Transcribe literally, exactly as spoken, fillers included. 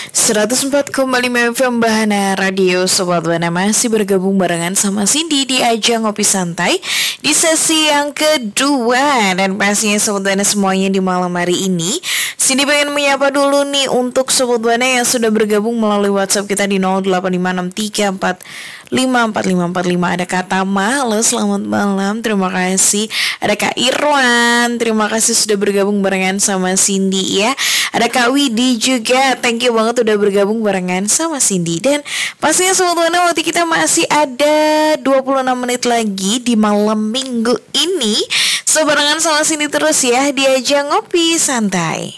seratus empat koma lima F M Bahana Radio. Sobat Bahana masih bergabung barengan sama Cindy di ajang Ngopi Santai di sesi yang kedua. Dan pastinya Sobat Bahana semuanya di malam hari ini, Cindy pengen menyapa dulu nih untuk Sobat Bahana yang sudah bergabung melalui WhatsApp kita di nol delapan lima enam tiga empat lima empat lima empat lima. Ada Kak Tama, halo selamat malam, terima kasih. Ada Kak Irwan, terima kasih sudah bergabung barengan sama Cindy ya. Ada Kak Widi juga, thank you banget udah bergabung barengan sama Cindy. Dan pastinya Sobat Bahana, waktu kita masih ada dua puluh enam menit lagi di malam minggu ini. So barengan sama Cindy terus ya di ajang Ngopi Santai.